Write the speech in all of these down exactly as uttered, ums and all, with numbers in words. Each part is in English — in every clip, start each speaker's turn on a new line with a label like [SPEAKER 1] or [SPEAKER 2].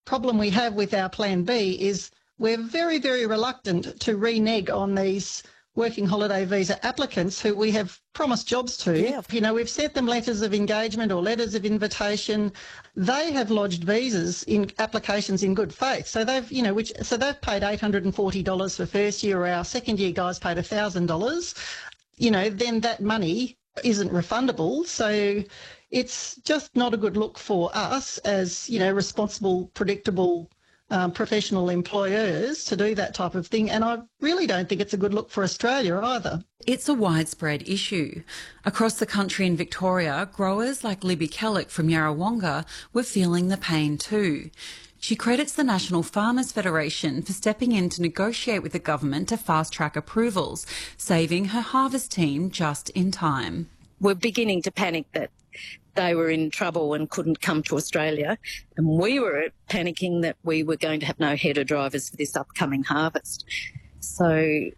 [SPEAKER 1] problem we have with our Plan B is we're very, very reluctant to renege on these working holiday visa applicants who we have promised jobs to.
[SPEAKER 2] Yeah.
[SPEAKER 1] You know, we've sent them letters of engagement or letters of invitation. They have lodged visas in applications in good faith. So they've, you know, which so they've paid eight hundred forty dollars for first year, or our second year guys paid one thousand dollars. You know, then that money isn't refundable. So it's just not a good look for us as, you know, responsible, predictable Um, professional employers to do that type of thing, and I really don't think it's a good look for Australia either.
[SPEAKER 3] It's a widespread issue. Across the country in Victoria, growers like Libby Kellick from Yarrawonga were feeling the pain too. She credits the National Farmers Federation for stepping in to negotiate with the government to fast-track approvals, saving her harvest team just in time.
[SPEAKER 2] We're beginning to panic that they were in trouble and couldn't come to Australia, and we were panicking that we were going to have no header drivers for this upcoming harvest. So,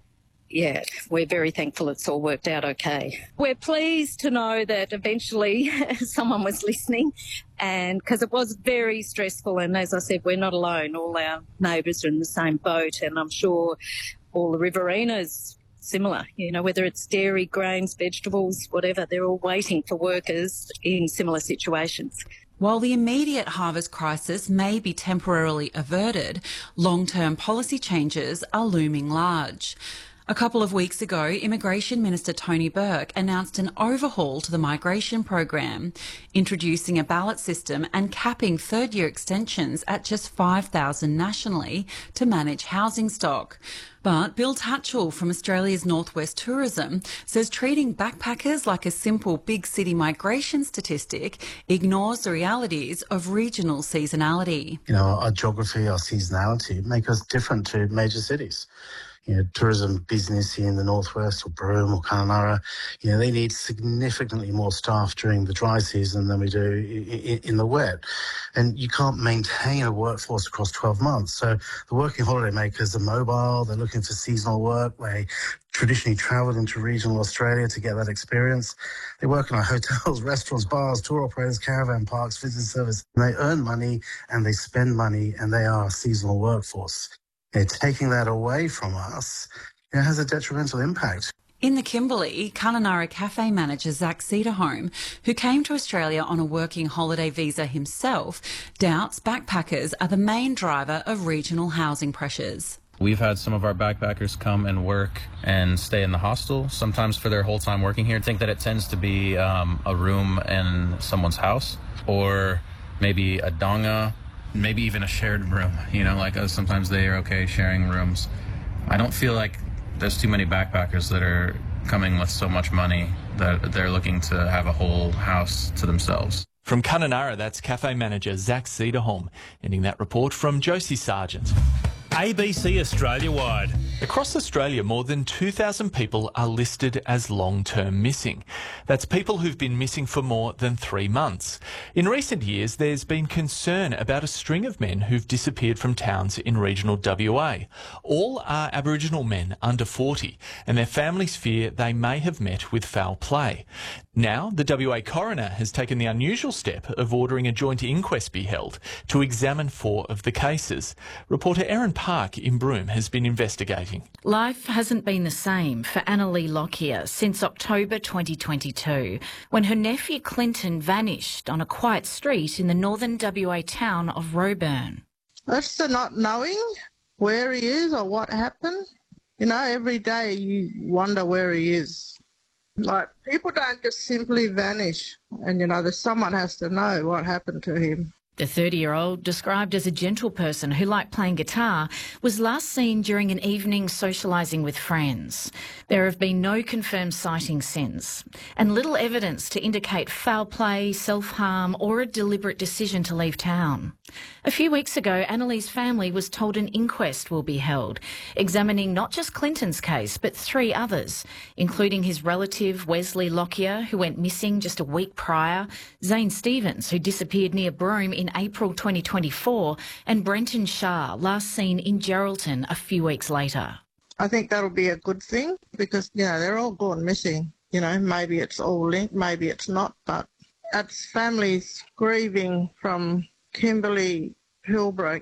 [SPEAKER 2] yeah, we're very thankful it's all worked out okay. We're pleased to know that eventually someone was listening, and because it was very stressful, and as I said, we're not alone. All our neighbours are in the same boat, and I'm sure all the riverinas similar, you know, whether it's dairy, grains, vegetables, whatever, they're all waiting for workers in similar situations.
[SPEAKER 3] While the immediate harvest crisis may be temporarily averted, long-term policy changes are looming large. A couple of weeks ago, Immigration Minister Tony Burke announced an overhaul to the migration program, introducing a ballot system and capping third-year extensions at just five thousand nationally to manage housing stock. But Bill Tatchell from Australia's Northwest Tourism says treating backpackers like a simple big city migration statistic ignores the realities of regional seasonality.
[SPEAKER 4] You know, our geography, our seasonality make us different to major cities. You know, tourism business here in the Northwest or Broome or Kununurra, you know, they need significantly more staff during the dry season than we do in the wet. And you can't maintain a workforce across twelve months. So the working holiday makers are mobile, they're looking for seasonal work. They traditionally travelled into regional Australia to get that experience. They work in our hotels, restaurants, bars, tour operators, caravan parks, visitor service. And they earn money and they spend money, and they are a seasonal workforce. You know, taking that away from us, it has a detrimental impact.
[SPEAKER 3] In the Kimberley, Kununurra cafe manager Zach Cederholm, who came to Australia on a working holiday visa himself, doubts backpackers are the main driver of regional housing pressures.
[SPEAKER 5] We've had some of our backpackers come and work and stay in the hostel, sometimes for their whole time working here. I think that it tends to be um, a room in someone's house, or maybe a donga, maybe even a shared room, you know, like uh, sometimes they are okay sharing rooms. I don't feel like there's too many backpackers that are coming with so much money that they're looking to have a whole house to themselves.
[SPEAKER 6] From Kununurra, that's cafe manager Zach Cederholm, ending that report from Josie Sargent.
[SPEAKER 7] A B C Australia-wide.
[SPEAKER 6] Across Australia, more than two thousand people are listed as long-term missing. That's people who've been missing for more than three months. In recent years, there's been concern about a string of men who've disappeared from towns in regional W A. All are Aboriginal men under forty, and their families fear they may have met with foul play. Now, the W A coroner has taken the unusual step of ordering a joint inquest be held to examine four of the cases. Reporter Erin Park in Broome has been investigating.
[SPEAKER 8] Life hasn't been the same for Annalee Lockyer since October twenty twenty-two, when her nephew Clinton vanished on a quiet street in the northern W A town of Roebourne.
[SPEAKER 9] That's the not knowing where he is or what happened. You know, every day you wonder where he is. Like, people don't just simply vanish, and, you know, there's someone has to know what happened to him.
[SPEAKER 8] The thirty-year-old, described as a gentle person who liked playing guitar, was last seen during an evening socialising with friends. There have been no confirmed sightings since, and little evidence to indicate foul play, self-harm or a deliberate decision to leave town. A few weeks ago, Annalee's family was told an inquest will be held, examining not just Clinton's case, but three others, including his relative Wesley Lockyer, who went missing just a week prior, Zane Stevens, who disappeared near Broome in April twenty twenty-four, and Brenton Shah, last seen in Geraldton a few weeks later.
[SPEAKER 9] I think that'll be a good thing because, you know, they're all gone missing. You know, maybe it's all linked, maybe it's not, but it's families grieving from Kimberley, Pilbara,